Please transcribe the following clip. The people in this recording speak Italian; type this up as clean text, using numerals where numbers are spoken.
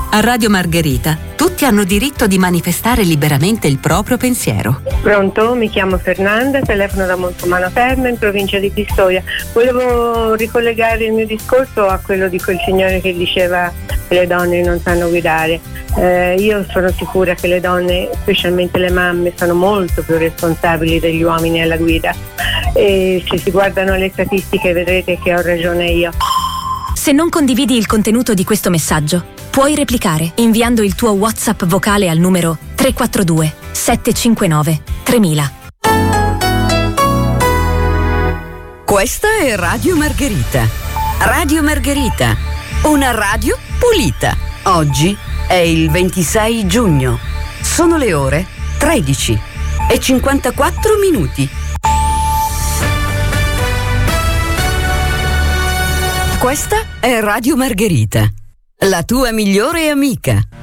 A Radio Margherita tutti hanno diritto di manifestare liberamente il proprio pensiero. Pronto, mi chiamo Fernanda, telefono da Montomano Terme in provincia di Pistoia. Volevo ricollegare il mio discorso a quello di quel signore che diceva che le donne non sanno guidare. Io sono sicura che le donne, specialmente le mamme, sono molto più responsabili degli uomini alla guida, e se si guardano le statistiche vedrete che ho ragione io. Se non condividi il contenuto di questo messaggio, puoi replicare inviando il tuo WhatsApp vocale al numero 342 759 3000. Questa è Radio Margherita. Radio Margherita, una radio pulita. Oggi è il 26 giugno. Sono le ore 13:54. Questa è Radio Margherita, la tua migliore amica.